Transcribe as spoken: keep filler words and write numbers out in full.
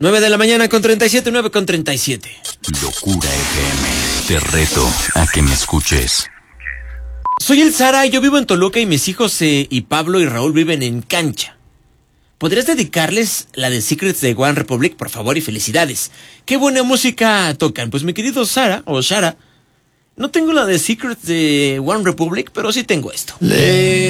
nueve de la mañana con treinta y siete, nueve con treinta y siete. Locura F M. Te reto a que me escuches. Soy el Sara y yo vivo en Toluca y mis hijos eh, y Pablo y Raúl viven en Cancha. ¿Podrías dedicarles la de Secrets de One Republic, por favor, y felicidades? ¡Qué buena música tocan! Pues mi querido Sara, o Shara, no tengo la de Secrets de One Republic, pero sí tengo esto. Let